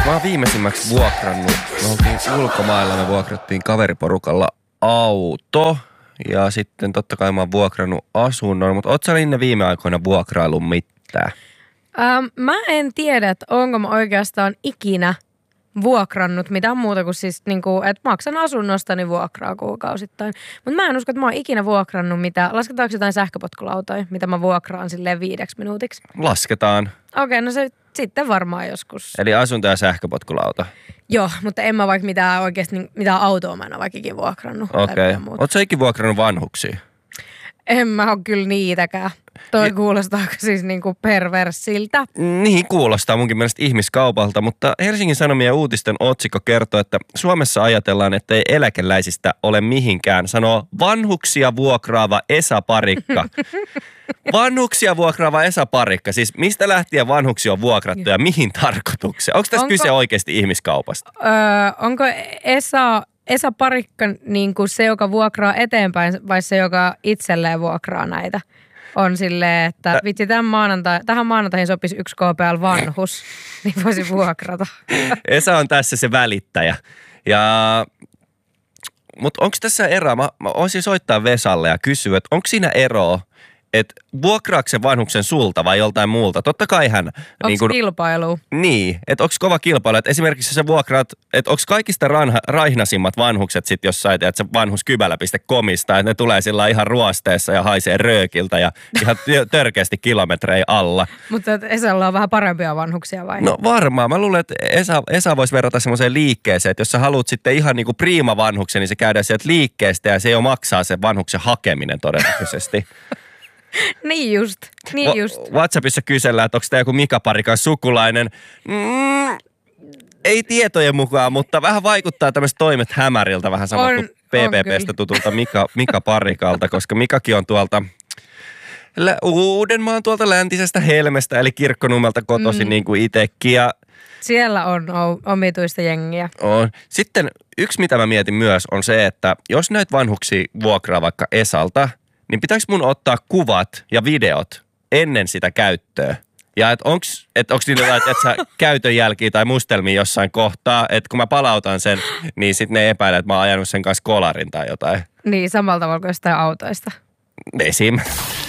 Mä oon viimeisimmäksi vuokrannut. Me oltiin ulkomailla, me vuokrattiin kaveriporukalla auto. Ja sitten totta kai mä oon vuokrannut asunnon. Mutta oot sä Linne viime aikoina vuokraillut mitään? Mä en tiedä, että onko mä oikeastaan ikinä vuokrannut mitään muuta kuin siis, niinku, että maksan asunnostani vuokraa kuukausittain. Mutta mä en usko, että mä oon ikinä vuokrannut mitään. Lasketaanko jotain sähköpotkulautoja, mitä mä vuokraan silleen 5 minuutiksi? Lasketaan. Okei, no se sitten varmaan joskus. Eli asunto- ja sähköpotkulauta. Joo, mutta en mä vaikka mitään oikeasti, mitään autoa mä en ole vaikka ikinä vuokrannut. Okei. Oot sä ikinä vuokrannut vanhuksia? En mä ole kyllä niitäkään. Toi kuulostaa siis niinku perverssiltä. Niin kuulostaa munkin mielestä ihmiskaupalta, mutta Helsingin Sanomien uutisten otsikko kertoo, että Suomessa ajatellaan, että ei eläkeläisistä ole mihinkään. Sanoo vanhuksia vuokraava Esa Parikka. Vanhuksia vuokraava Esa Parikka. Siis mistä lähtien vanhuksia on vuokrattu ja mihin tarkoitukseen? Onko tässä kyse oikeasti ihmiskaupasta? Onko Esa Parikka niin kuin se, joka vuokraa eteenpäin vai se, joka itselleen vuokraa näitä? On silleen, että vitsi tähän maanantaihin sopisi 1 KPL vanhus, niin voisi vuokrata. Esa on tässä se välittäjä. Mutta onko tässä eroa? Mä voisin soittaa Vesalle ja kysyä, että onko siinä eroa, että vuokraako se vanhuksen sulta vai joltain muulta? Totta kai hän... Onko kilpailu? Niin, että onko kova kilpailu? Että esimerkiksi sä vuokraat, että onko kaikista raihnasimmat vanhukset sitten jossain, että se vanhuskybälä.comista, että ne tulee sillä ihan ruosteessa ja haisee röökiltä ja ihan törkeästi kilometrejä alla. Mutta Esalla on vähän parempia vanhuksia vai? No varmaan. Mä luulen, että Esa voisi verrata semmoiseen liikkeeseen, että jos sä haluat sitten ihan niinku priima vanhuksen, niin se käydään sieltä liikkeestä ja se jo maksaa sen vanhuksen hakeminen todennäköisesti. Niin just. WhatsAppissa kysellään, että onko tämä joku Mika Parikan sukulainen. Ei tietojen mukaan, mutta vähän vaikuttaa tämmöiset toimet hämäriltä, vähän sama kuin PPPstä tutulta Mika Parikalta, koska Mikakin on tuolta Uudenmaan tuolta läntisestä Helmestä, eli Kirkkonummelta kotoisin niin kuin itsekin. Siellä on omituista jengiä. On. Sitten yksi, mitä mä mietin myös, on se, että jos näitä vanhuksia vuokraa vaikka Esalta, niin pitääkö mun ottaa kuvat ja videot ennen sitä käyttöä? Ja onko niillä jotain, että sä käytön jälkiä tai mustelmia jossain kohtaa, että kun mä palautan sen, niin sitten ne epäilee, että mä oon ajanut sen kanssa kolarin tai jotain. Niin, samalla tavalla kuin jostain autoista. Esim.